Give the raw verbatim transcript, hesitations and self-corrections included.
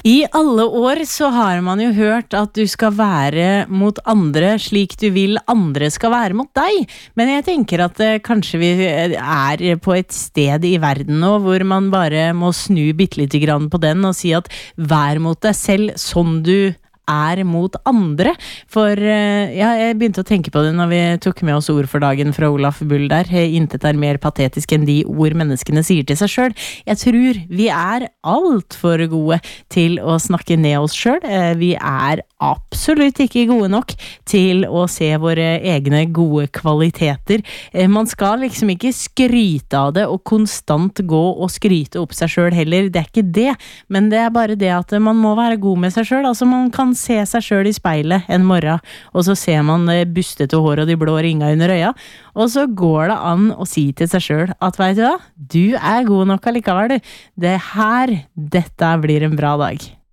I alle år så har man jo hørt at du skal være mot andre slik du vil andre skal være mot deg. Men jeg tenker at eh, kanskje vi er på et sted i verden nå hvor man bare må snu bittelitt grann på den og si at vær mot deg selv sånn du er mot andre. For uh, ja, jeg begynte å tenke på det når vi tok med oss ord for dagen fra Olaf Bull der. Intet er mer patetisk enn de ord menneskene sier til seg selv. Jeg tror vi er alt for gode til å snakke ned oss selv. Uh, vi er absolutt ikke gode nok til å se våre egne gode kvaliteter. Uh, man skal liksom ikke skryte av det og konstant gå og skryte opp seg selv heller. Det er ikke det, men det er bare det at man må være god med seg selv. Altså man kan se seg selv i speilet en morgen, og så ser man bustete hår og de blå ringa under øya, og så går det an å si til seg selv at vet du hva, du er god nok allikevel. Det her, dette blir en bra dag.